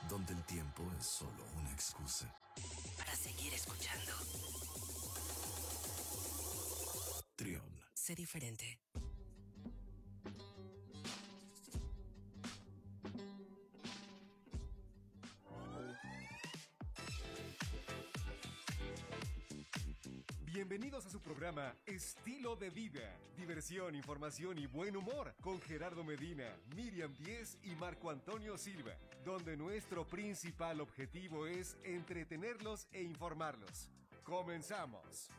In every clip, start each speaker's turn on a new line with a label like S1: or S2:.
S1: donde el tiempo es solo una excusa
S2: para seguir escuchando.
S1: Trión.
S2: Sé diferente.
S3: Bienvenidos a su programa Estilo de Vida, diversión, información y buen humor con Gerardo Medina, Miriam Díez y Marco Antonio Silva, donde nuestro principal objetivo es entretenerlos e informarlos. ¡Comenzamos!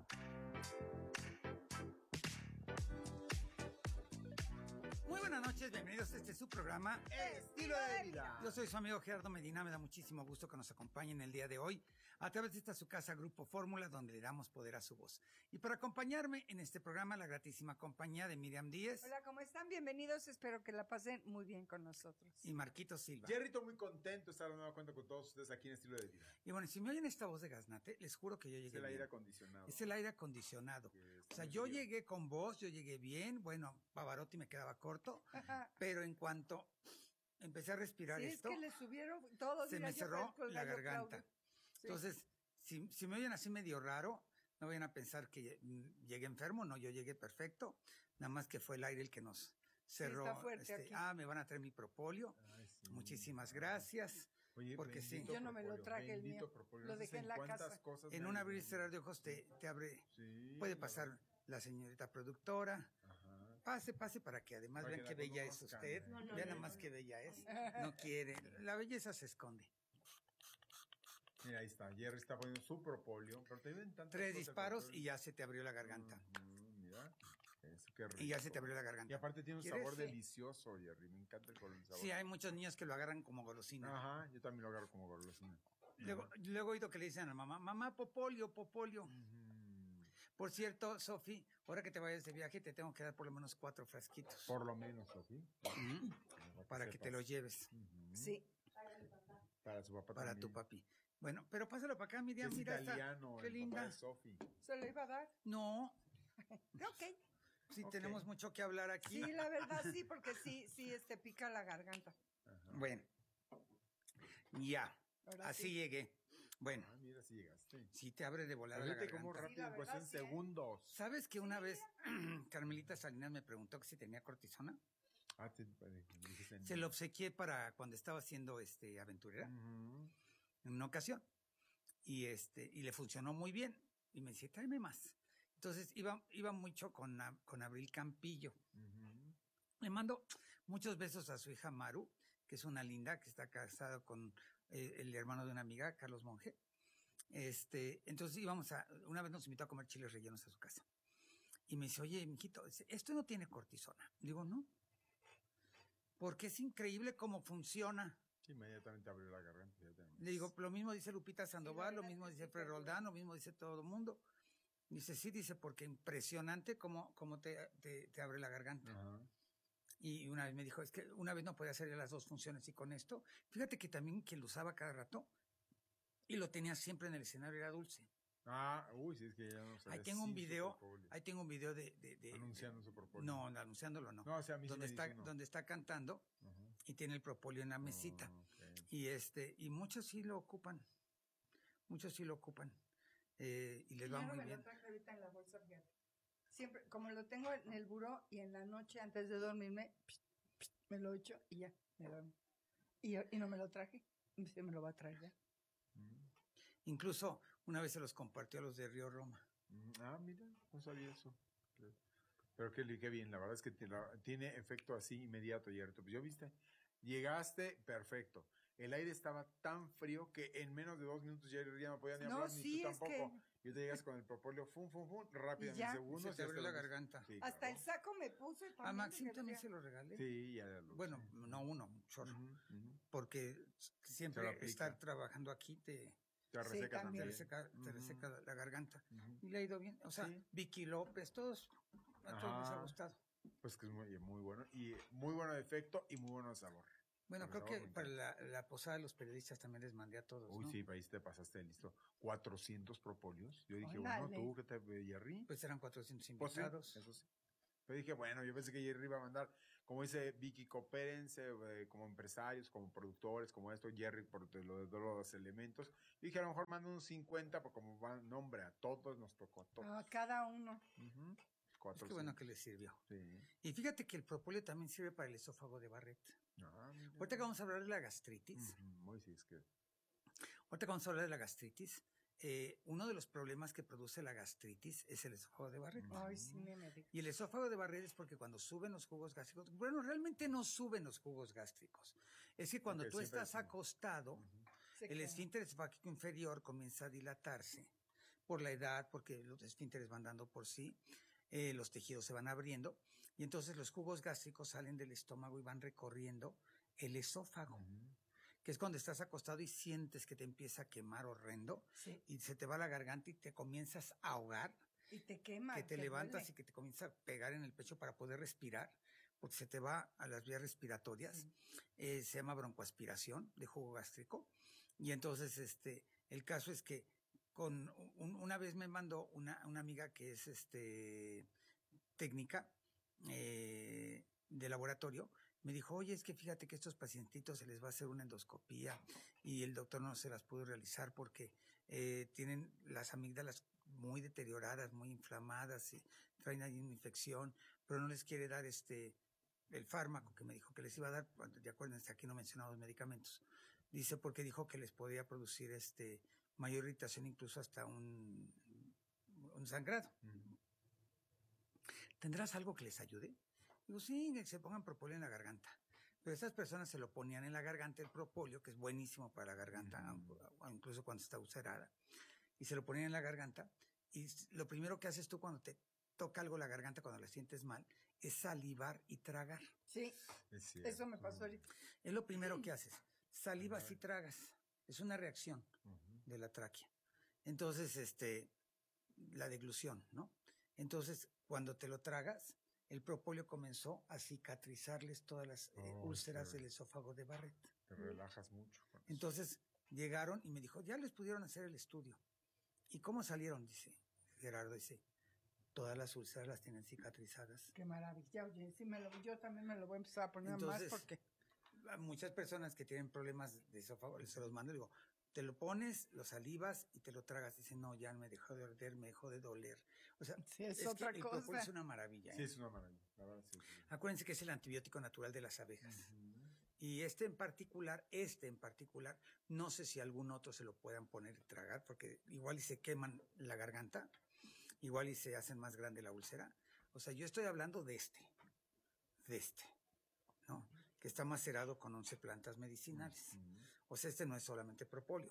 S4: Muy buenas noches, bienvenidos a su programa
S5: Estilo de Vida.
S4: Yo soy su amigo Gerardo Medina, me da muchísimo gusto que nos acompañen el día de hoy a través de esta su casa Grupo Fórmula, donde le damos poder a su voz. Y para acompañarme en este programa, la gratísima compañía de Miriam Díez.
S5: Hola, ¿cómo están? Bienvenidos, espero que la pasen muy bien con nosotros.
S4: Y Marquito Silva.
S6: Jerrito, muy contento de estar de nueva cuenta con todos ustedes aquí en Estilo de Vida.
S4: Y bueno, si me oyen esta voz de gaznate, les juro que yo llegué
S6: Es el
S4: bien.
S6: aire acondicionado.
S4: Es el aire acondicionado. O sea, yo llegué con voz, yo llegué bien, bueno, Pavarotti me quedaba corto, pero en cuanto empecé a respirar esto,
S5: es que le subieron todos,
S4: se me cerró la garganta.
S5: Sí.
S4: Entonces, si me oyen así medio raro, no vayan a pensar que llegué enfermo, no, yo llegué perfecto, nada más que fue el aire el que nos cerró.
S5: Está fuerte aquí.
S4: Me van a traer mi propóleo.
S6: Ay, sí.
S4: muchísimas gracias.
S6: Oye,
S4: porque sí,
S5: Yo no me lo traje el mío,
S6: propóleo.
S5: lo dejé en la casa.
S4: en un abrir y cerrar de ojos te abre,
S6: Sí,
S4: puede pasar la señorita productora.
S6: Ajá.
S4: Pase para que además
S6: Para
S4: vean
S6: que
S4: qué
S6: la
S4: bella es
S6: conozcan.
S4: usted.
S5: No,
S4: Vean nada más qué bella es. No quiere. La belleza se esconde.
S6: Mira, ahí está. Jerry está poniendo su propóleo. Pero te ven tantas
S4: 3
S6: cosas
S4: disparos
S6: propóleo.
S4: y ya se te abrió la garganta.
S6: Mira. Eso, qué rico.
S4: Y ya se te abrió la garganta.
S6: Y aparte tiene un
S4: ¿Quieres?
S6: sabor
S4: Sí.
S6: delicioso, Jerry. Me encanta el sabor.
S4: Sí, hay muchos niños que lo agarran como golosina.
S6: Ajá, yo también lo agarro como golosina.
S4: Luego he oído que le dicen a la mamá, popolio. Por cierto, Sofi, ahora que te vayas de viaje, te tengo que dar por lo menos 4 frasquitos.
S6: Por lo menos, así.
S4: Para que te los lleves.
S5: Sí.
S6: Para su papá
S4: Para
S6: también.
S4: tu papi. Bueno, pero pásalo para acá, Miriam.
S6: Es
S4: Mira
S6: italiano,
S4: qué
S6: el
S4: linda.
S6: papá de Sofi.
S5: ¿Se lo iba a dar?
S4: No,
S5: Ok.
S4: sí
S6: Ok.
S4: tenemos mucho que hablar aquí.
S5: Sí, la verdad sí, porque sí, pica la garganta.
S4: Bueno, ya.
S5: Ahora
S4: Así
S5: sí.
S4: llegué. Bueno,
S6: Ah, mira si llegaste.
S4: sí te abre de volar la
S6: Fíjate cómo
S4: garganta.
S5: Sí,
S6: rápido,
S5: la
S6: en
S5: verdad,
S6: cuestión de
S5: sí, ¿eh?
S6: segundos.
S4: ¿Sabes que una vez Carmelita Salinas me preguntó que si tenía cortisona?
S6: Ah, dijiste
S4: Se lo obsequié para cuando estaba haciendo aventurera
S6: Ujú.
S4: en una ocasión. Y le funcionó muy bien. Y me decía, tráeme más. Entonces iba mucho con Abril Campillo.
S6: Ujú.
S4: Le mando muchos besos a su hija Maru, que es una linda, que está casada con el hermano de una amiga, Carlos Monge. Entonces una vez nos invitó a comer chiles rellenos a su casa. Y me dice, oye, mijito, esto no tiene cortisona. Digo, no. Porque es increíble cómo funciona.
S6: Sí, inmediatamente abrió la garganta.
S4: Le digo, lo mismo dice Lupita Sandoval,
S5: Sí, la
S4: lo
S5: verdad
S4: mismo
S5: que
S4: dice
S5: sí,
S4: Fred
S5: pero-
S4: Roldán, lo mismo dice todo el mundo. Dice, sí, dice, porque impresionante cómo te abre la garganta.
S6: Ajá.
S4: Y una vez me dijo, es que una vez no podía hacer las dos funciones y con esto, fíjate que también quien lo usaba cada rato y lo tenía siempre en el escenario era Dulce.
S6: Ah, uy, sí, es que ya no sabía.
S4: Ahí tengo un
S6: Sí,
S4: video,
S6: su propóleo.
S4: ahí tengo un video de
S6: Anunciando su propóleo.
S4: No, anunciándolo no.
S6: No, o sea, a mí sí
S4: donde
S6: me
S4: está,
S6: dice uno.
S4: donde está cantando
S6: Ajá.
S4: y tiene el propóleo en la mesita.
S6: Ah, ok.
S4: Y muchos sí lo ocupan. Muchos sí lo ocupan. Y les
S5: Sí,
S4: va
S5: yo no
S4: muy
S5: me
S4: bien.
S5: lo traje ahorita en la bolsa, fíjate. Siempre, como lo tengo en el buró y en la noche antes de dormirme, me lo echo y ya, me duermo. Y no me lo traje, y se me lo va a traer ya.
S4: Incluso una vez se los compartió a los de Río Roma.
S6: Ah, mira, no sabía eso. Pero qué bien, la verdad es que tiene efecto así inmediato, Yerto. Pues yo viste, llegaste, perfecto. El aire estaba tan frío que en menos de 2 minutos ya no podía ni
S5: No,
S6: hablar,
S5: sí,
S6: ni tú
S5: es
S6: tampoco. Y te llegas con el propóleo, rápido,
S5: Y ya,
S6: en segundos.
S4: se te abrió
S6: ya
S4: la garganta.
S6: Sí,
S5: Hasta
S6: claro.
S5: el saco me puse
S4: A
S5: también.
S4: Maxim
S5: porque
S4: también
S5: fría.
S4: se lo regalé.
S6: Sí, ya lo
S4: Bueno,
S6: sé.
S4: no uno, un chorro.
S6: Ujú, ujú.
S4: Porque
S6: Se lo
S4: siempre
S6: aplica.
S4: estar trabajando aquí te
S6: Te reseca
S5: también.
S6: también.
S4: te reseca la garganta.
S6: Ujú.
S4: Y le ha ido bien. O sea,
S6: Sí.
S4: Vicky López, a todos les ha
S6: Ajá.
S4: gustado.
S6: Pues que es muy bueno. Y muy bueno de efecto y muy bueno de sabor.
S4: Bueno,
S6: El
S4: creo
S6: sabor
S4: que
S6: me
S4: para
S6: encanta.
S4: la posada de los periodistas también les mandé a todos,
S6: Uy,
S4: ¿no?
S6: sí, ahí te pasaste listo. 400 propóleos. Yo dije,
S5: Ándale.
S6: bueno, tú, ¿qué te Jerry?
S4: Pues eran 400
S6: Pues sí,
S4: invitados.
S6: eso sí. Pero dije, bueno, yo pensé que Jerry iba a mandar como dice Vicky, coopérense como empresarios, como productores, como esto, Jerry, por lo de los elementos. Y dije, a lo mejor mando un 50, porque como va, nombre, a todos nos tocó, a todos.
S5: Cada uno.
S6: Ujú.
S4: Es que bueno que le sirvió.
S6: Sí.
S4: Y fíjate que el propóleo también sirve para el esófago de Barrett.
S6: Ah, mira.
S4: Ahorita que vamos a hablar de la gastritis,
S6: Muy sí, es que...
S4: ahorita que vamos a hablar de la gastritis, uno de los problemas que produce la gastritis es el esófago de Barrett.
S5: Ay, sí, me dijo.
S4: Y el esófago de Barrett es porque cuando suben los jugos gástricos, bueno, realmente no suben los jugos gástricos. Es que cuando
S6: Porque
S4: tú
S6: siempre
S4: estás
S6: es-
S4: acostado,
S5: Se
S4: el
S5: queda.
S4: esfínter esofágico inferior comienza a dilatarse por la edad, porque los esfínteres van dando por sí, los tejidos se van abriendo, y entonces los jugos gástricos salen del estómago y van recorriendo el esófago, que es cuando estás acostado y sientes que te empieza a quemar horrendo,
S5: Sí.
S4: y se te va la garganta y te comienzas a ahogar,
S5: Y te quema.
S4: que te levantas
S5: duele.
S4: y que te comienza a pegar en el pecho para poder respirar, porque se te va a las vías respiratorias. Se llama broncoaspiración de jugo gástrico. Y entonces, el caso es que una vez me mandó una amiga que es técnica de laboratorio, me dijo, oye, es que fíjate que estos pacientitos se les va a hacer una endoscopía y el doctor no se las pudo realizar porque tienen las amígdalas muy deterioradas, muy inflamadas y traen ahí una infección, pero no les quiere dar el fármaco que me dijo que les iba a dar. Ya acuérdense, aquí no mencionamos medicamentos. Dice porque dijo que les podía producir mayor irritación, incluso hasta un sangrado. ¿Tendrás algo que les ayude? Digo, sí, que se pongan propóleo en la garganta. Pero estas personas se lo ponían en la garganta, el propóleo, que es buenísimo para la garganta, incluso cuando está ulcerada, y se lo ponían en la garganta, y lo primero que haces tú cuando te toca algo la garganta, cuando la sientes mal, es salivar y tragar.
S5: Sí,
S6: Es cierto.
S5: eso me pasó ahorita.
S4: Es lo primero que haces. Salivas y tragas. Es una reacción de la tráquea. Entonces, la deglución, ¿no? Entonces, cuando te lo tragas, el propóleo comenzó a cicatrizarles todas las úlceras
S6: sí.
S4: del esófago de Barrett.
S6: Te relajas mucho. con eso.
S4: Entonces, llegaron y me dijo, ya les pudieron hacer el estudio. ¿Y cómo salieron? Dice Gerardo, dice, todas las úlceras las tienen cicatrizadas.
S5: Qué maravilla, oye, sí yo también me lo voy a empezar a poner
S4: Entonces,
S5: más porque
S4: a muchas personas que tienen problemas de esófago, se los mando y digo, te lo pones, lo salivas y te lo tragas. Dicen, no, ya me dejó de arder, me dejó de doler. O sea,
S5: sí, es
S4: que
S5: otra
S4: el propóleo
S5: cosa.
S4: es una maravilla.
S6: Sí, es una maravilla. La verdad, sí.
S4: Acuérdense que es el antibiótico natural de las abejas. Y en particular, no sé si algún otro se lo puedan poner y tragar, porque igual y se queman la garganta, igual y se hacen más grande la úlcera. O sea, yo estoy hablando de ¿no? Que está macerado con 11 plantas medicinales. O sea, no es solamente propóleo.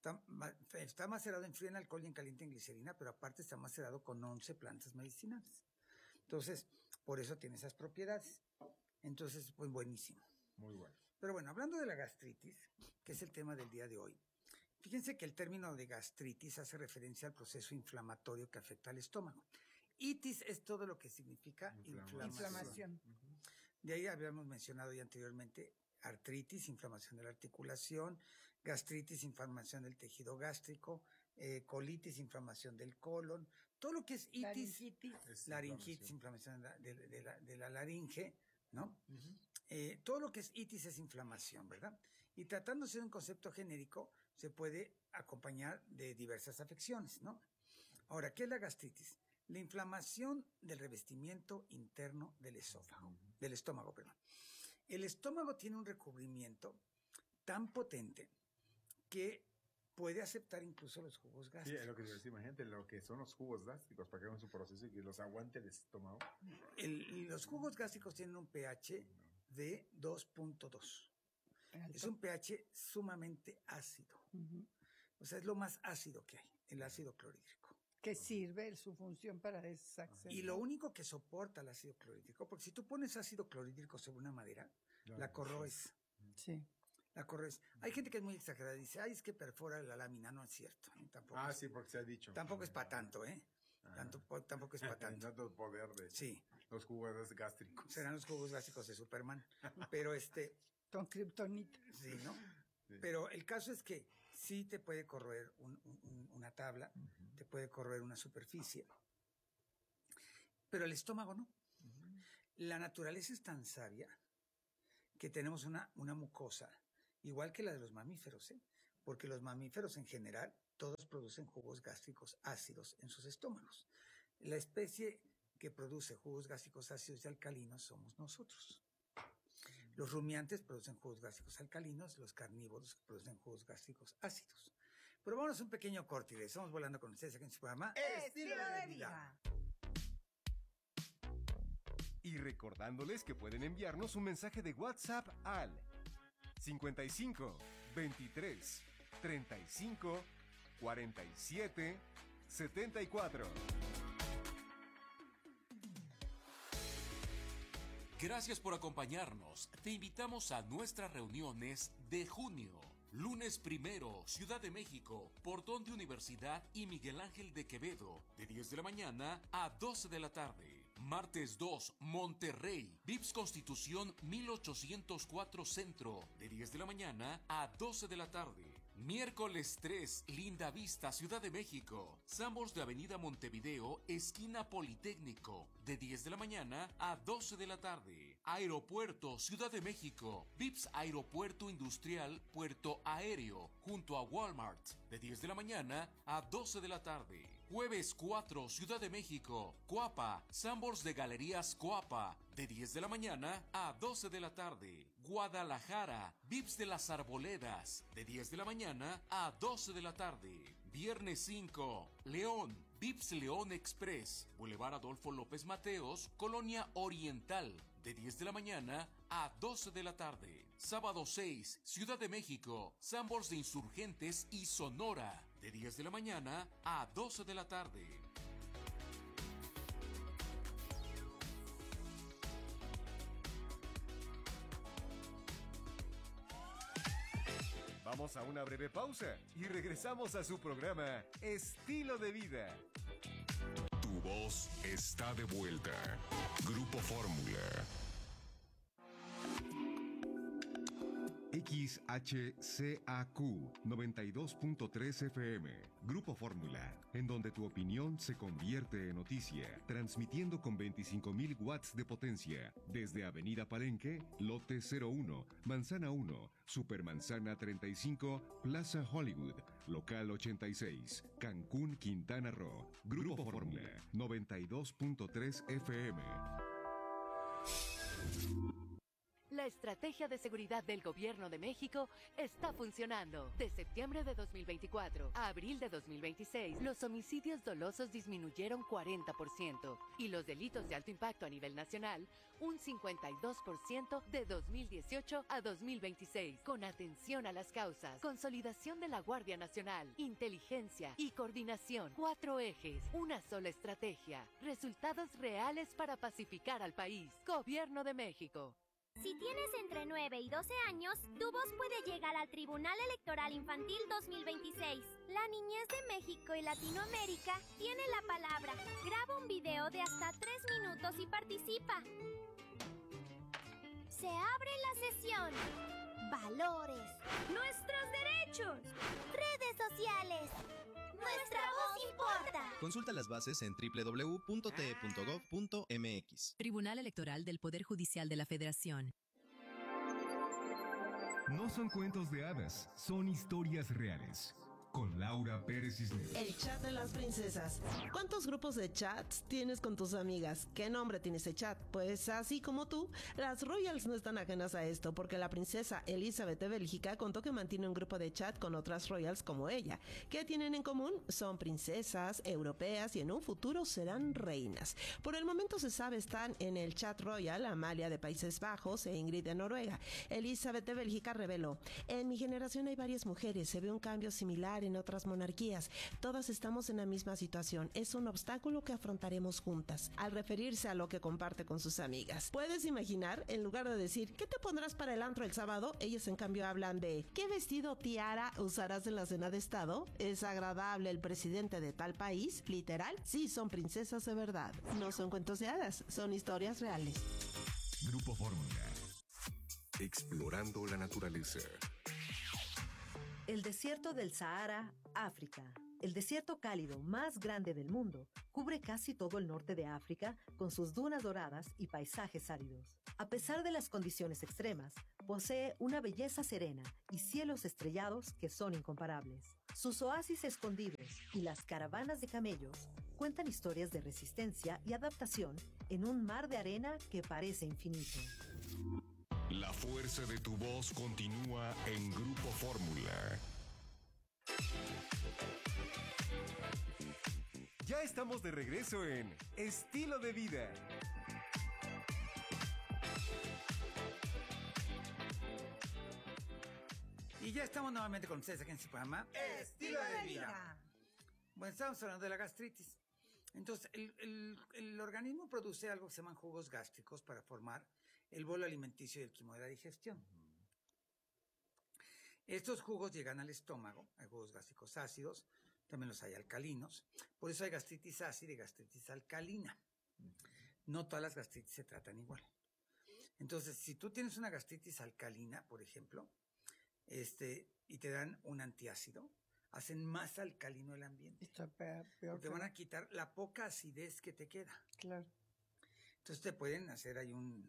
S4: Está macerado en frío en alcohol y en caliente en glicerina, pero aparte está macerado con 11 plantas medicinales. Entonces, por eso tiene esas propiedades. Entonces, pues buenísimo.
S6: Muy bueno.
S4: Pero bueno, hablando de la gastritis, que es el tema del día de hoy, fíjense que el término de gastritis hace referencia al proceso inflamatorio que afecta al estómago. Itis es todo lo que significa inflamación. De ahí habíamos mencionado ya anteriormente artritis, inflamación de la articulación, gastritis, inflamación del tejido gástrico, colitis, inflamación del colon, todo lo que es itis, laringitis, inflamación de la laringe, ¿no? Todo lo que es itis es inflamación, ¿verdad? Y tratándose de un concepto genérico, se puede acompañar de diversas afecciones, ¿no? Ahora, ¿qué es la gastritis? La inflamación del revestimiento interno del estómago, perdón. El estómago tiene un recubrimiento tan potente que puede aceptar incluso los jugos
S6: Sí,
S4: gástricos.
S6: es lo que te decía, imagínate lo que son los jugos gástricos para que hagan su proceso y que los aguante el estómago.
S4: Los jugos gástricos tienen un pH de 2.2. Es un pH sumamente ácido. O sea, es lo más ácido que hay, el ácido clorhídrico.
S5: Que sirve su función para deshacer.
S4: Y lo único que soporta el ácido clorhídrico, porque si tú pones ácido clorhídrico sobre una madera, la corroes.
S5: Sí.
S4: La corroes. Hay gente que es muy exagerada y dice, ay, es que perfora la lámina. No es cierto. Tampoco
S6: Sí, porque se ha dicho.
S4: Tampoco es para tanto, ¿eh? Tampoco es para tanto.
S6: Tanto poder de
S4: Sí.
S6: los jugos gástricos.
S4: Serán los jugos gástricos de Superman. Pero
S5: Con kriptonita.
S4: sí, ¿no?
S6: Sí.
S4: Pero el caso es que sí te puede corroer una tabla, te puede corroer una superficie, pero el estómago no. La naturaleza es tan sabia que tenemos una mucosa, igual que la de los mamíferos, porque los mamíferos en general todos producen jugos gástricos ácidos en sus estómagos. La especie que produce jugos gástricos ácidos y alcalinos somos nosotros. Los rumiantes producen jugos gástricos alcalinos, los carnívoros producen jugos gástricos ácidos. Pero vámonos un pequeño corte y estamos volando con ustedes aquí en su programa
S5: Estilo de Vida.
S3: Y recordándoles que pueden enviarnos un mensaje de WhatsApp al 55 23 35 47 74.
S7: Gracias por acompañarnos. Te invitamos a nuestras reuniones de junio. Lunes 1, Ciudad de México, Portón de Universidad y Miguel Ángel de Quevedo, de 10 de la mañana a 12 de la tarde. Martes 2, Monterrey, Vips Constitución 1804 Centro, de 10 de la mañana a 12 de la tarde. Miércoles 3, Linda Vista, Ciudad de México, Sanborns de Avenida Montevideo, esquina Politécnico, de 10 de la mañana a 12 de la tarde. Aeropuerto, Ciudad de México, Vips Aeropuerto Industrial, Puerto Aéreo, junto a Walmart, de 10 de la mañana a 12 de la tarde. Jueves 4, Ciudad de México, Coapa, Sanborns de Galerías Coapa, de 10 de la mañana a 12 de la tarde. Guadalajara, Vips de las Arboledas, de 10 de la mañana a 12 de la tarde. Viernes 5, León, Vips León Express, Boulevard Adolfo López Mateos, Colonia Oriental, de 10 de la mañana a 12 de la tarde. Sábado 6, Ciudad de México, Sanborns de Insurgentes y Sonora, de 10 de la mañana a 12 de la tarde.
S3: Vamos a una breve pausa y regresamos a su programa Estilo de Vida.
S1: Tu voz está de vuelta. Grupo Fórmula. XHCAQ 92.3 FM, Grupo Fórmula, en donde tu opinión se convierte en noticia, transmitiendo con 25.000 watts de potencia, desde Avenida Palenque, Lote 01, Manzana 1, Supermanzana 35, Plaza Hollywood, Local 86, Cancún, Quintana Roo, Grupo Fórmula, 92.3 FM.
S8: La estrategia de seguridad del Gobierno de México está funcionando. De septiembre de 2024 a abril de 2026, los homicidios dolosos disminuyeron 40% y los delitos de alto impacto a nivel nacional un 52% de 2018 a 2026. Con atención a las causas, consolidación de la Guardia Nacional, inteligencia y coordinación. 4 ejes, una sola estrategia. Resultados reales para pacificar al país. Gobierno de México.
S9: Si tienes entre 9 y 12 años, tu voz puede llegar al Tribunal Electoral Infantil 2026. La niñez de México y Latinoamérica tiene la palabra. Graba un video de hasta 3 minutos y participa. Se abre la sesión. Valores. Nuestros derechos. Redes sociales. Nuestra voz importa.
S10: Consulta las bases en www.te.gov.mx.
S2: Tribunal Electoral del Poder Judicial de la Federación.
S3: No son cuentos de hadas, son historias reales. Con Laura Pérez Cisneros.
S11: El chat de las princesas. ¿Cuántos grupos de chats tienes con tus amigas? ¿Qué nombre tiene ese chat? Pues así como tú, las Royals no están ajenas a esto, porque la princesa Elizabeth de Bélgica contó que mantiene un grupo de chat con otras Royals como ella. ¿Qué tienen en común? Son princesas europeas y en un futuro serán reinas. Por el momento se sabe están en el chat Royal Amalia de Países Bajos e Ingrid de Noruega. Elizabeth de Bélgica reveló: en mi generación hay varias mujeres, se ve un cambio similar en otras monarquías. Todas estamos en la misma situación. Es un obstáculo que afrontaremos juntas. Al referirse a lo que comparte con sus amigas. ¿Puedes imaginar? En lugar de decir ¿qué te pondrás para el antro el sábado? Ellos en cambio hablan de ¿qué vestido tiara usarás en la cena de estado? ¿Es agradable el presidente de tal país? ¿Literal? Sí, son princesas de verdad. No son cuentos de hadas, son historias reales.
S1: Grupo Fórmula. Explorando la naturaleza.
S12: El desierto del Sahara, África, el desierto cálido más grande del mundo,
S10: cubre casi todo el norte de África con sus dunas doradas y paisajes áridos. A pesar de las condiciones extremas, posee una belleza serena y cielos estrellados que son incomparables. Sus oasis escondidos y las caravanas de camellos cuentan historias de resistencia y adaptación en un mar de arena que parece infinito.
S1: La fuerza de tu voz continúa en Grupo Fórmula.
S3: Ya estamos de regreso en Estilo de Vida.
S4: Y ya estamos nuevamente con ustedes aquí en su programa
S5: Estilo de Vida.
S4: Bueno, estamos hablando de la gastritis. Entonces, el organismo produce algo que se llaman jugos gástricos para formar el bolo alimenticio y el quimo de la digestión. Estos jugos llegan al estómago, hay jugos gástricos ácidos, también los hay alcalinos. Por eso hay gastritis ácida y gastritis alcalina. No todas las gastritis se tratan igual. Entonces, si tú tienes una gastritis alcalina, por ejemplo, y te dan un antiácido, hacen más alcalino el ambiente.
S5: Está peor.
S4: Te van a quitar la poca acidez que te queda.
S5: Claro.
S4: Entonces te pueden hacer ahí un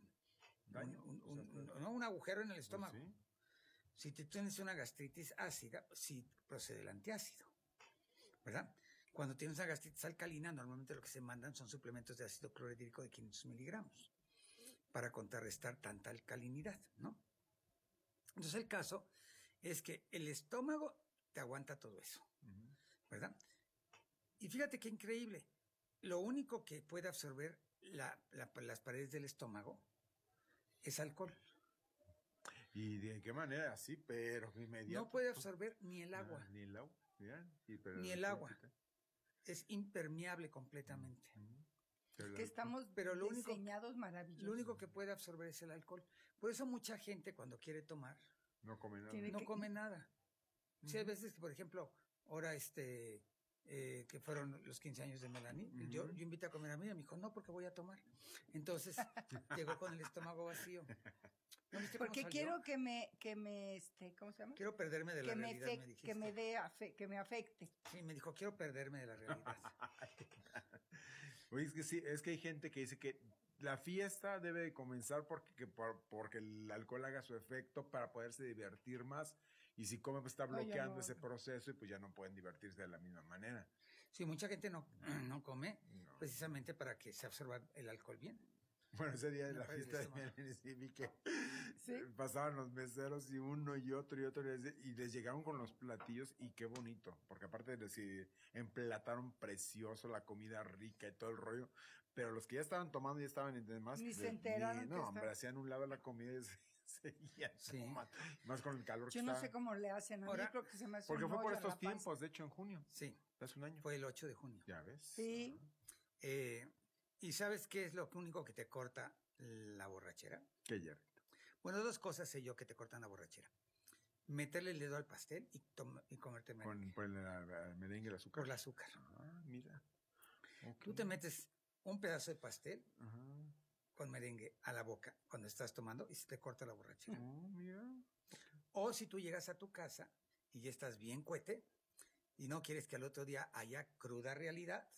S4: agujero en el estómago.
S6: Sí.
S4: Si tú tienes una gastritis ácida, sí procede el antiácido, ¿verdad? Cuando tienes una gastritis alcalina, normalmente lo que se mandan son suplementos de ácido clorhídrico de 500 miligramos para contrarrestar tanta alcalinidad, ¿no? Entonces el caso es que el estómago te aguanta todo eso, ¿verdad? Y fíjate qué increíble. Lo único que puede absorber las paredes del estómago es alcohol.
S6: ¿Y de qué manera? Sí, pero inmediato.
S4: No puede absorber ni el agua.
S6: Ni el agua.
S4: Ni el agua. Es impermeable completamente.
S5: Que estamos diseñados maravillosos.
S4: Lo único que puede absorber es el alcohol. Por eso mucha gente cuando quiere tomar
S6: no come nada.
S4: No come nada. Sí, hay veces que, por ejemplo, ahora que fueron los 15 años de Melanie, yo invité a comer a mí y me dijo, no, porque voy a tomar. Entonces, llegó con el estómago vacío. ¿No viste cómo
S5: porque
S4: salió?
S5: quiero que me ¿cómo se llama?
S4: Quiero perderme de la realidad, me dijiste.
S5: Que me afecte.
S4: Sí, me dijo, quiero perderme de la realidad.
S6: Oye, es que sí, es que hay gente que dice que la fiesta debe de comenzar porque el alcohol haga su efecto para poderse divertir más. Y si come, pues está bloqueando ese proceso y pues ya no pueden divertirse de la misma manera.
S4: Sí, mucha gente no come precisamente para que se absorba el alcohol bien.
S6: Bueno, ese día de la fiesta de Melanie sí vi que pasaban los meseros y uno y otro y les llegaron con los platillos y qué bonito, porque aparte les emplataron precioso la comida rica y todo el rollo, pero los que ya estaban tomando ya estaban en demás.
S5: Ni se enteraron.
S6: No, hombre, hacían un lado la comida y seguían tomando, más con el calor que
S5: yo no
S6: estaba.
S5: sé cómo le hacen. A mí creo que se me hace
S6: porque fue por estos
S5: la
S6: tiempos, de hecho en junio.
S4: Sí.
S6: Hace un año.
S4: Fue el 8 de junio.
S6: Ya ves.
S5: Sí.
S4: ¿Y sabes qué es lo único que te corta la borrachera?
S6: ¿Qué, Jerry?
S4: Bueno, dos cosas sé yo que te cortan la borrachera. Meterle el dedo al pastel y comerte merengue.
S6: Por el merengue y el azúcar.
S4: Por el azúcar.
S6: Ah, mira. Okay.
S4: Tú te metes un pedazo de pastel con merengue a la boca cuando estás tomando y se te corta la borrachera.
S6: Oh, mira.
S4: Okay. O si tú llegas a tu casa y ya estás bien cuete y no quieres que al otro día haya cruda realidad,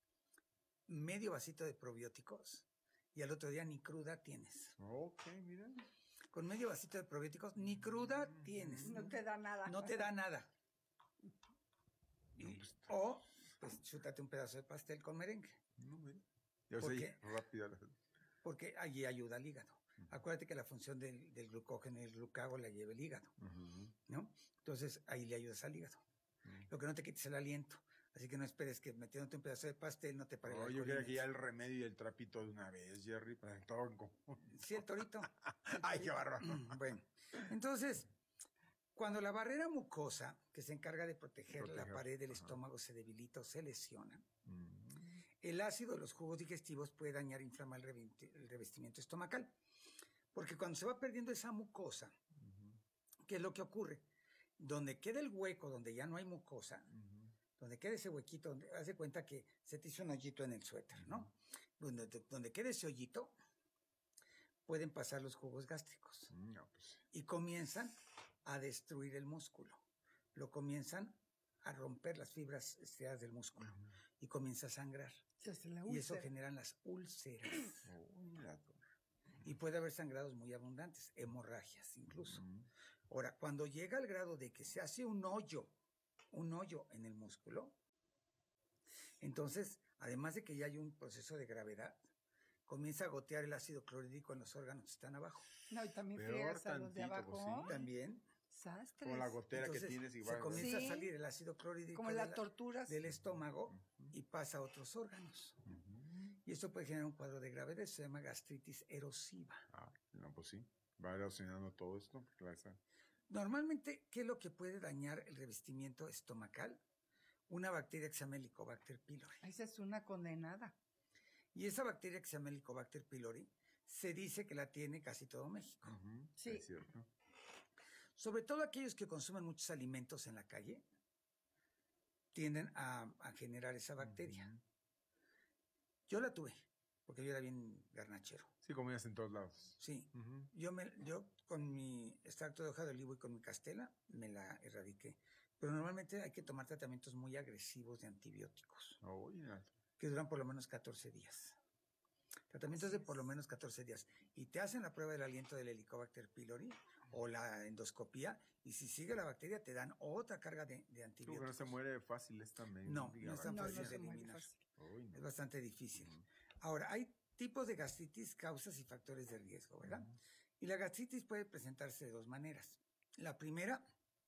S4: medio vasito de probióticos y al otro día ni cruda tienes.
S6: Ok, mira.
S4: Con medio vasito de probióticos ni cruda tienes.
S5: No te da nada.
S4: No te da nada. O, pues, chútate un pedazo de pastel con merengue.
S6: No, mira. Yo sé, rápido.
S4: Porque allí ayuda al hígado. Acuérdate que la función del glucógeno y el glucago la lleva el hígado, ¿no? Entonces, ahí le ayudas al hígado. Lo que no te quites el aliento. Así que no esperes que metiéndote un pedazo de pastel no te pare el alcohol.
S6: Yo quería que ya el remedio y el trapito de una vez, Jerry, para todo en común.
S4: Sí, el torito.
S6: Ay, qué bárbaro.
S4: Bueno, entonces, cuando la barrera mucosa, que se encarga de proteger la pared del estómago, se debilita o se lesiona, el ácido de los jugos digestivos puede dañar e inflamar el revestimiento estomacal. Porque cuando se va perdiendo esa mucosa, ¿qué es lo que ocurre? Donde queda el hueco, donde ya no hay mucosa, donde quede ese huequito, haz de cuenta que se te hizo un hoyito en el suéter, ¿no? Donde quede ese hoyito, pueden pasar los jugos gástricos.
S6: No, pues.
S4: Y comienzan a destruir el músculo. Lo comienzan a romper las fibras estriadas del músculo y comienza a sangrar.
S5: Se hace la
S4: Y eso
S5: úlcera.
S4: generan las úlceras. Y puede haber sangrados muy abundantes, hemorragias incluso. Ahora, cuando llega al grado de que se hace un hoyo en el músculo, entonces, además de que ya hay un proceso de gravedad, comienza a gotear el ácido clorhídrico en los órganos que están abajo.
S5: No, y también
S6: Peor
S5: friegas a los de
S6: tantito,
S5: abajo.
S6: pues sí.
S4: También.
S5: Sastres.
S6: Como la gotera
S4: Entonces,
S6: que tienes igual.
S4: se comienza a
S5: Sí.
S4: salir el ácido clorhídrico
S5: Como las torturas.
S4: del estómago y pasa a otros órganos. Y esto puede generar un cuadro de gravedad, se llama gastritis erosiva.
S6: Ah, no, pues sí. Va erosionando todo esto.
S4: Normalmente, ¿qué es lo que puede dañar el revestimiento estomacal? Una bacteria que se llama Helicobacter pylori.
S5: Esa es una condenada.
S4: Y esa bacteria que se llama Helicobacter pylori se dice que la tiene casi todo México.
S5: Sí.
S6: Es cierto.
S4: Sobre todo aquellos que consumen muchos alimentos en la calle tienden a generar esa bacteria. Yo la tuve, porque yo era bien garnachero.
S6: Sí, comías en todos lados.
S4: Sí. Yo con mi extracto de hoja de olivo y con mi castela me la erradiqué. Pero normalmente hay que tomar tratamientos muy agresivos de antibióticos, que duran por lo menos 14 días. Tratamientos de por lo menos 14 días. Y te hacen la prueba del aliento del Helicobacter pylori o la endoscopía, y si sigue la bacteria te dan otra carga de antibióticos.
S6: No se muere fácil esta
S4: No, no es tan fácil de eliminar. Es bastante difícil. Ahora, hay tipos de gastritis, causas y factores de riesgo, ¿verdad? Y la gastritis puede presentarse de dos maneras. La primera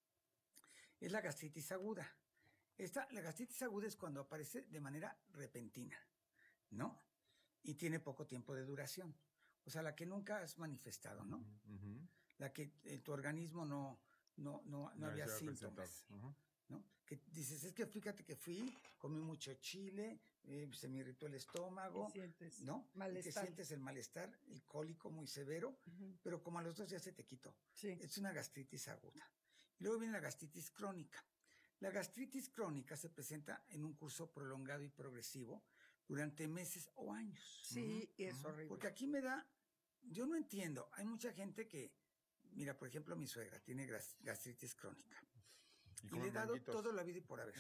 S4: es la gastritis aguda. La gastritis aguda es cuando aparece de manera repentina, ¿no? Y tiene poco tiempo de duración. O sea, la que nunca has manifestado, ¿no? La que en tu organismo no había síntomas, ¿no? Que dices, es que fíjate que comí mucho chile, se me irritó el estómago, ¿no?
S5: Malestar.
S4: Y que sientes el malestar, el cólico muy severo, pero como a los 2 días se te quitó.
S5: Sí.
S4: Es una gastritis aguda. Y luego viene la gastritis crónica. La gastritis crónica se presenta en un curso prolongado y progresivo durante meses o años.
S5: Sí, es horrible.
S4: Porque aquí yo no entiendo, hay mucha gente que, mira, por ejemplo, mi suegra tiene gastritis crónica. Y le he dado todo la vida y por haber.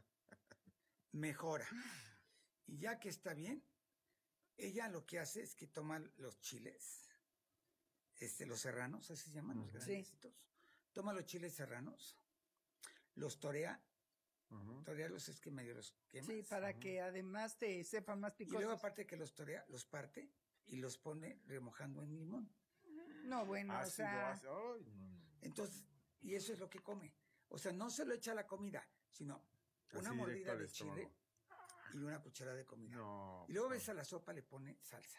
S4: Mejora. Y ya que está bien, ella lo que hace es que toma los chiles, los serranos, así se llaman, los grandecitos. Toma los chiles serranos, los torea. Torearlos es que medio los quemas.
S5: Sí, para que además te sepan más picosos.
S4: Y luego aparte que los torea, los parte y los pone remojando en limón.
S5: No, bueno, o sea...
S4: Entonces, y eso es lo que come. O sea, no se lo echa a la comida, sino una
S6: Así
S4: mordida
S6: al
S4: de
S6: estómago.
S4: chile y una cucharada de comida.
S6: No.
S4: Y luego ves a la sopa, le pone salsa.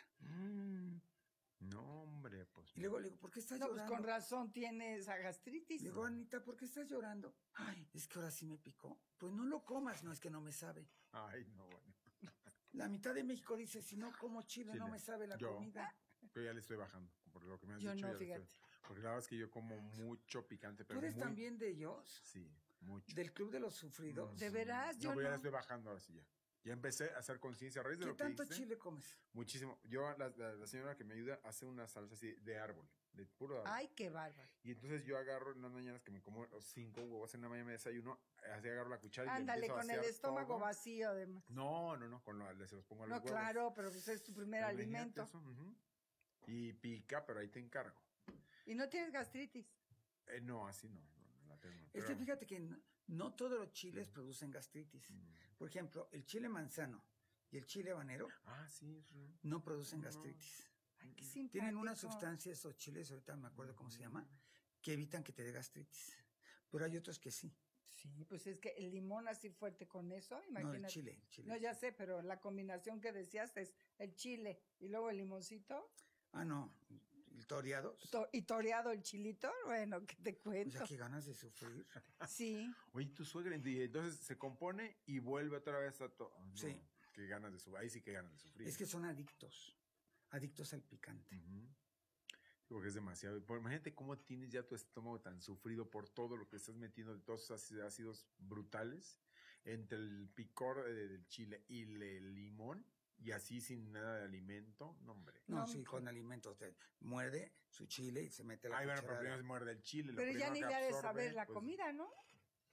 S6: No, hombre, pues.
S4: Y luego le digo, ¿por qué estás
S5: No,
S4: llorando?
S5: pues con razón tienes esa gastritis.
S4: Le digo, Anita, ¿por qué estás llorando? Ay, es que ahora sí me picó. Pues no lo comas, no es que no me sabe.
S6: Ay, no, bueno.
S4: La mitad de México dice, si no como chile, no me sabe la comida.
S6: Yo ya le estoy bajando, por lo que me has
S5: Yo
S6: dicho.
S5: no,
S6: ya le
S5: fíjate.
S6: porque la verdad es que yo como mucho picante,
S4: ¿Tú
S6: pero
S4: eres
S6: muy...
S4: también de ellos?
S6: Sí, mucho.
S4: ¿Del Club de los Sufridos?
S5: ¿De veras?
S6: No,
S5: Yo
S6: pero ya
S5: no.
S6: le estoy bajando ahora sí ya. Ya empecé a hacer conciencia a raíz de
S4: ¿Qué
S6: lo que
S4: tanto
S6: dijiste.
S4: chile comes?
S6: Muchísimo. Yo, la señora que me ayuda hace una salsa así de árbol, de puro árbol.
S5: Ay, qué bárbaro.
S6: Y entonces yo agarro en las mañanas que me como 5 huevos en la mañana, me desayuno, así agarro la cuchara y le
S5: Ándale,
S6: empiezo a
S5: con el
S6: vaciar
S5: estómago
S6: todo.
S5: vacío además.
S6: No, se los pongo a los
S5: No,
S6: huevos.
S5: claro, pero pues es tu primer
S6: Pero
S5: alimento.
S6: imagínate eso, Y pica, pero ahí te encargo.
S5: Y no tienes gastritis.
S6: No, así no la tengo.
S4: Es que fíjate que no todos los chiles producen gastritis. Por ejemplo, el chile manzano y el chile habanero no producen gastritis.
S5: Ay, qué
S4: Tienen
S5: simpático.
S4: una sustancia, esos chiles, ahorita me acuerdo cómo se llama, que evitan que te dé gastritis. Pero hay otros que sí.
S5: Sí, pues es que el limón así fuerte con eso, imagínate.
S4: No, el chile.
S5: No, ya sé, pero la combinación que decías es el chile y luego el limoncito.
S4: Ah, no, el toreado.
S5: Y toreado el chilito, bueno, ¿qué te
S4: O
S5: cuento?
S4: sea, qué ganas de sufrir.
S5: Sí.
S6: Oye, tu suegra, y entonces se compone y vuelve otra vez a todo. No,
S4: Sí.
S6: Qué ganas de sufrir. Ahí sí que ganas de sufrir.
S4: Es que son adictos al picante.
S6: Porque es demasiado. Imagínate cómo tienes ya tu estómago tan sufrido por todo lo que estás metiendo, de todos esos ácidos brutales, entre el picor del chile y el limón, y así sin nada de alimento. No, hombre.
S4: No, sí, con alimentos. Muerde su chile y se mete la
S6: Ay, bueno, pero
S4: cucharada.
S6: primero se muerde el chile.
S5: Pero ya ni le ha de saber la
S6: pues,
S5: comida, ¿no?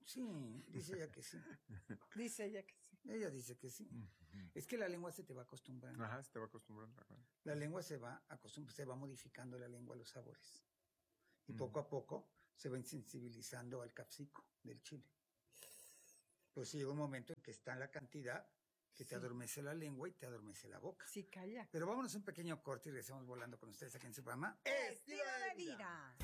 S4: Sí, dice ella que sí.
S5: Dice ella que sí.
S4: Ella dice que sí. Es que la lengua se te va acostumbrando.
S6: Ajá, se te va acostumbrando. Ajá.
S4: La lengua se va modificando la lengua a los sabores. Y poco a poco se va insensibilizando al capsico del chile. Pues llega un momento en que está en la cantidad que te adormece la lengua y te adormece la boca.
S5: Sí, calla.
S4: Pero vámonos a un pequeño corte y regresamos volando con ustedes aquí en su programa
S5: Estilo de vida.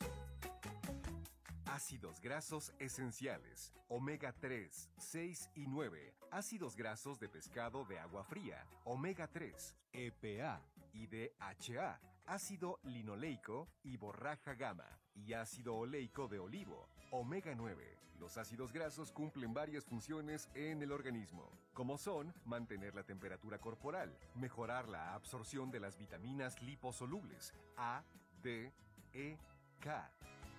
S3: Ácidos grasos esenciales, omega 3, 6 y 9, ácidos grasos de pescado de agua fría, omega 3, EPA y DHA, ácido linoleico y borraja gamma, y ácido oleico de olivo, omega 9. Los ácidos grasos cumplen varias funciones en el organismo, como son mantener la temperatura corporal, mejorar la absorción de las vitaminas liposolubles A, D, E, K.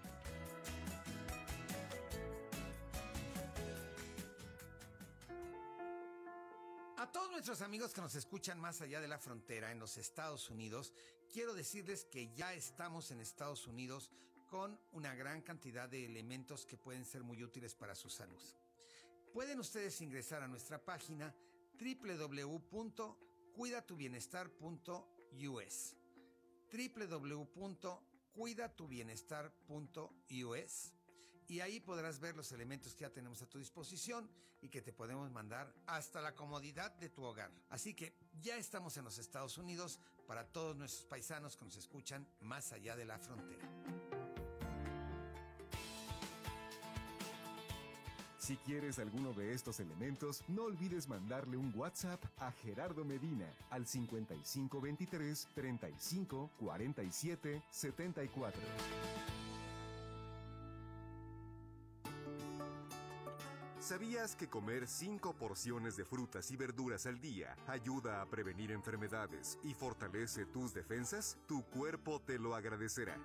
S4: A todos nuestros amigos que nos escuchan más allá de la frontera en los Estados Unidos, quiero decirles que ya estamos en Estados Unidos con una gran cantidad de elementos que pueden ser muy útiles para su salud. Pueden ustedes ingresar a nuestra página www.cuidatubienestar.us www.cuidatubienestar.us y ahí podrás ver los elementos que ya tenemos a tu disposición y que te podemos mandar hasta la comodidad de tu hogar. Así que ya estamos en los Estados Unidos para todos nuestros paisanos que nos escuchan más allá de la frontera.
S3: Si quieres alguno de estos elementos, no olvides mandarle un WhatsApp a Gerardo Medina al 5523 35 47 74. ¿Sabías que comer 5 porciones de frutas y verduras al día ayuda a prevenir enfermedades y fortalece tus defensas? Tu cuerpo te lo agradecerá.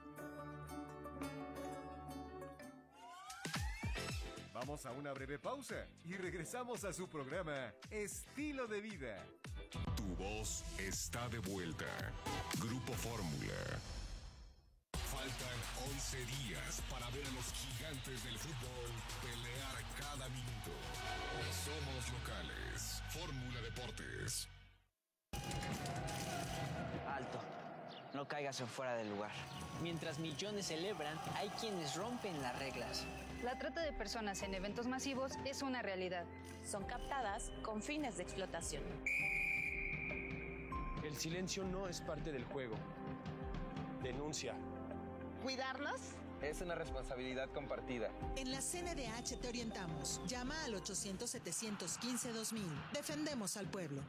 S3: Vamos a una breve pausa y regresamos a su programa Estilo de Vida.
S1: Tu voz está de vuelta. Grupo Fórmula. Faltan 11 días para ver a los gigantes del fútbol pelear cada minuto. Somos locales. Fórmula Deportes.
S12: Alto. No caigas en fuera del lugar. Mientras millones celebran, hay quienes rompen las reglas.
S13: La trata de personas en eventos masivos es una realidad.
S14: Son captadas con fines de explotación.
S15: El silencio no es parte del juego. Denuncia.
S16: ¿Cuidarlos?
S17: Es una responsabilidad compartida.
S18: En la CNDH te orientamos. Llama al 800-715-2000. Defendemos al pueblo.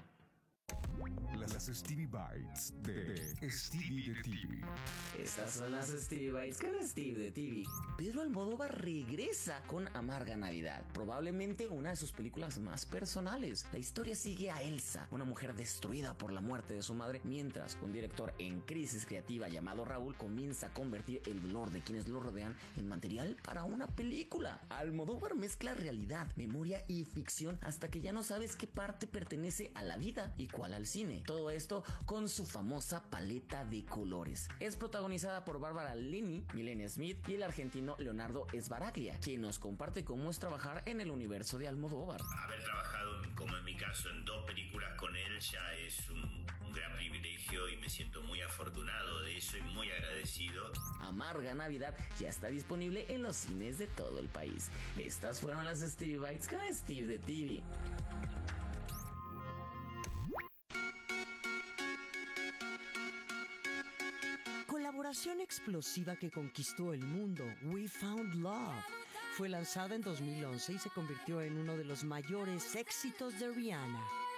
S1: Las Stevie Bites de Stevie de TV.
S19: Estas son las Stevie Bites con Steve de TV. Pedro Almodóvar regresa con Amarga Navidad, probablemente una de sus películas más personales. La historia sigue a Elsa, una mujer destruida por la muerte de su madre, mientras un director en crisis creativa llamado Raúl comienza a convertir el dolor de quienes lo rodean en material para una película. Almodóvar mezcla realidad, memoria y ficción hasta que ya no sabes qué parte pertenece a la vida y cuál al cine. Todo esto con su famosa paleta de colores. Es protagonizada por Bárbara Linney, Milena Smith y el argentino Leonardo Sbaraglia, quien nos comparte cómo es trabajar en el universo de Almodóvar.
S20: Haber trabajado, como en mi caso, en 2 películas con él ya es un gran privilegio y me siento muy afortunado de eso y muy agradecido.
S19: Amarga Navidad ya está disponible en los cines de todo el país. Estas fueron las Stevie Bites con Steve de TV.
S21: Colaboración explosiva que conquistó el mundo, We Found Love. Fue lanzada en 2011 y se convirtió en uno de los mayores éxitos de Rihanna.